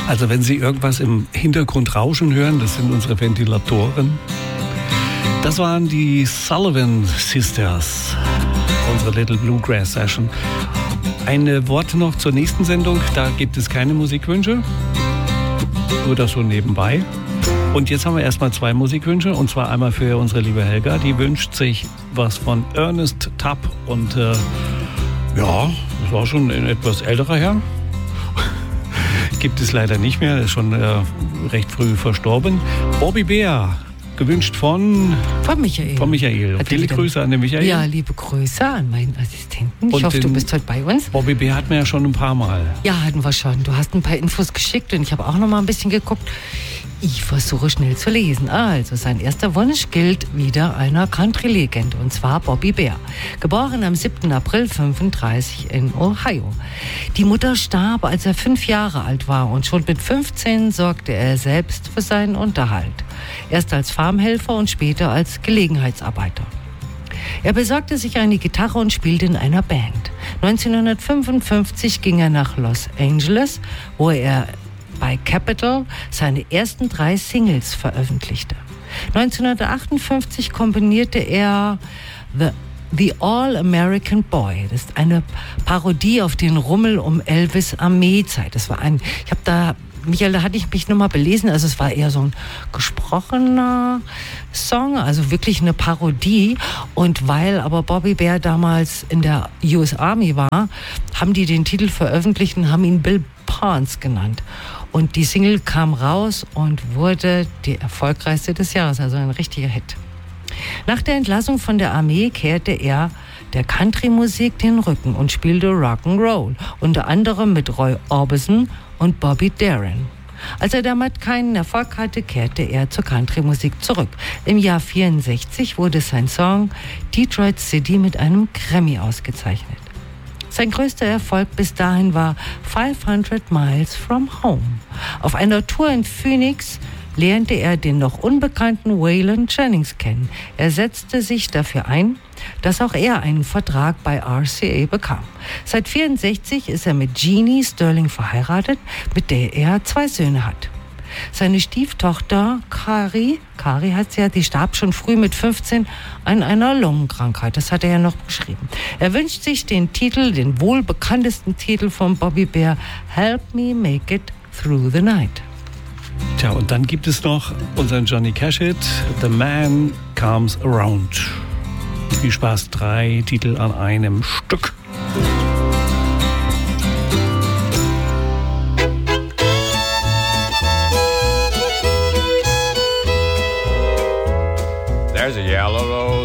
Also wenn Sie irgendwas im Hintergrund rauschen hören, das sind unsere Ventilatoren. Das waren die Sullivan Sisters, unsere Little Bluegrass Session. Ein Wort noch zur nächsten Sendung, da gibt es keine Musikwünsche, nur das so nebenbei. Und jetzt haben wir erstmal 2 Musikwünsche, und zwar einmal für unsere liebe Helga, die wünscht sich was von Ernest Tubb und ja, das war schon ein etwas älterer Herr. Gibt es leider nicht mehr, ist schon recht früh verstorben. Bobby Bear, gewünscht von Michael. Von Michael. Viele Grüße an den Michael. Ja, liebe Grüße an meinen Assistenten. Ich hoffe, du bist heute bei uns. Bobby Bear hatten wir ja schon ein paar Mal. Ja, hatten wir schon. Du hast ein paar Infos geschickt und ich habe auch noch mal ein bisschen geguckt. Ich versuche schnell zu lesen. Also, sein erster Wunsch gilt wieder einer Country-Legende, und zwar Bobby Bear. Geboren am 7. April 1935 in Ohio. Die Mutter starb, als er 5 Jahre alt war, und schon mit 15 sorgte er selbst für seinen Unterhalt. Erst als Farmhelfer und später als Gelegenheitsarbeiter. Er besorgte sich eine Gitarre und spielte in einer Band. 1955 ging er nach Los Angeles, wo er bei Capitol seine ersten 3 Singles veröffentlichte. 1958 komponierte er The All-American Boy. Das ist eine Parodie auf den Rummel um Elvis Armeezeit. Michael, da hatte ich mich nochmal belesen, also es war eher so ein gesprochener Song, also wirklich eine Parodie. Und weil aber Bobby Bear damals in der US Army war, haben die den Titel veröffentlicht und haben ihn Bill Pons genannt. Und die Single kam raus und wurde die erfolgreichste des Jahres, also ein richtiger Hit. Nach der Entlassung von der Armee kehrte er der Country-Musik den Rücken und spielte Rock'n'Roll, unter anderem mit Roy Orbison und Bobby Darin. Als er damit keinen Erfolg hatte, kehrte er zur Country-Musik zurück. Im Jahr 1964 wurde sein Song Detroit City mit einem Grammy ausgezeichnet. Sein größter Erfolg bis dahin war 500 Miles from Home. Auf einer Tour in Phoenix lernte er den noch unbekannten Waylon Jennings kennen. Er setzte sich dafür ein, dass auch er einen Vertrag bei RCA bekam. Seit 1964 ist er mit Jeannie Sterling verheiratet, mit der er 2 Söhne hat. Seine Stieftochter Kari hat sie ja, die starb schon früh mit 15 an einer Lungenkrankheit. Das hat er ja noch beschrieben. Er wünscht sich den wohl bekanntesten Titel von Bobby Bear, Help Me Make It Through the Night. Tja, und dann gibt es noch unseren Johnny Cash-Hit, The Man Comes Around. Viel Spaß, 3 Titel an einem Stück. There's a yellow rose